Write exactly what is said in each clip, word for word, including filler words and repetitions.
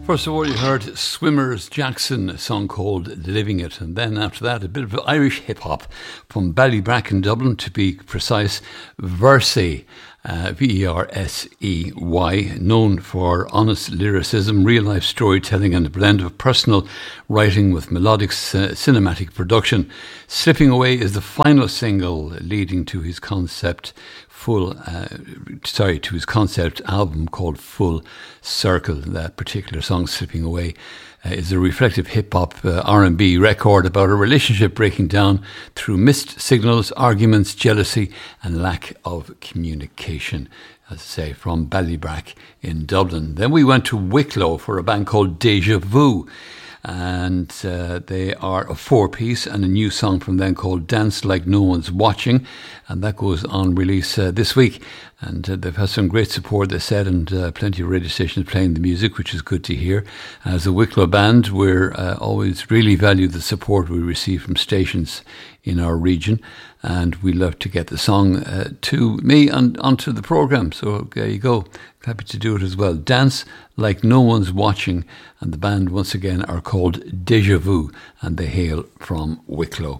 First of all, you heard Swimmers Jackson, a song called Living It. And then after that, a bit of Irish hip-hop from Ballybrack in Dublin, to be precise, Versey, uh, V E R S E Y, known for honest lyricism, real-life storytelling and a blend of personal writing with melodic c- cinematic production. Slipping Away is the final single leading to his concept full, uh, sorry, to his concept album called Full Circle. That particular song, Slipping Away, uh, is a reflective hip-hop uh, R and B record about a relationship breaking down through missed signals, arguments, jealousy and lack of communication, as I say, from Ballybrack in Dublin. Then we went to Wicklow for a band called Deja Vu, and uh, they are a four-piece, and a new song from them called Dance Like No One's Watching, and that goes on release uh, this week. And uh, they've had some great support, they said, and uh, plenty of radio stations playing the music, which is good to hear. As a Wicklow band, we're uh, always really value the support we receive from stations in our region, and we love to get the song uh, to me and onto the programme. So there you go. Happy to do it as well. Dance Like No One's Watching, and the band once again are called Deja Vu, and they hail from Wicklow.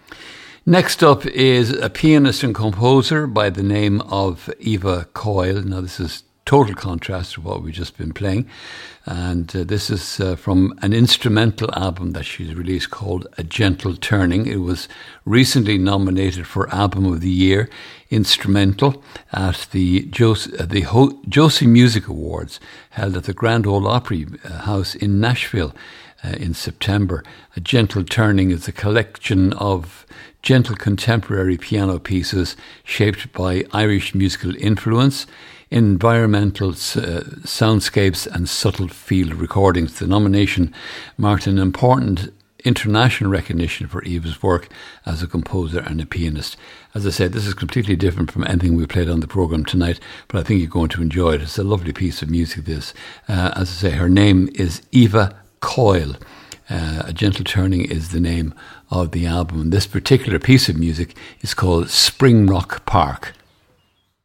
Next up is a pianist and composer by the name of Eva Coyle. Now this is total contrast to what we've just been playing, and uh, this is uh, from an instrumental album that she's released called A Gentle Turning. It was recently nominated for Album of the Year Instrumental at the Josie, uh, the Ho- Josie Music Awards held at the Grand Ole Opry uh, House in Nashville uh, in September. A Gentle Turning is a collection of gentle contemporary piano pieces shaped by Irish musical influence, environmental uh, soundscapes and subtle field recordings. The nomination marked an important international recognition for Eva's work as a composer and a pianist. As I said, this is completely different from anything we played on the programme tonight, but I think you're going to enjoy it. It's a lovely piece of music, this. Uh, as I say, her name is Eva Coyle. Uh, A Gentle Turning is the name of the album. This particular piece of music is called Spring Rock Park.